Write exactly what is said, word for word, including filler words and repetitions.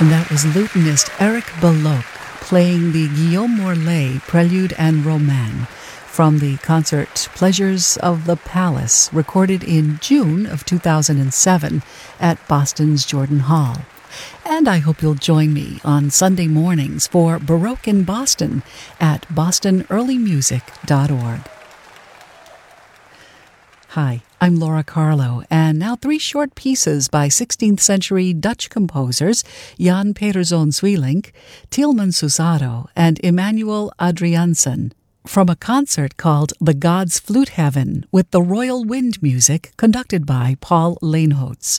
And that was lutenist Eric Belloc playing the Guillaume Morlet Prelude and Roman from the concert Pleasures of the Palace, recorded in June of two thousand seven at Boston's Jordan Hall. And I hope you'll join me on Sunday mornings for Baroque in Boston at boston early music dot org. Hi, I'm Laura Carlo, and now three short pieces by sixteenth century Dutch composers Jan Pieterszoon Sweelinck, Tieleman Susado, and Emmanuel Adriaansen, from a concert called The Gods' Flute Heaven with the Royal Wind Music conducted by Paul Leenhoots.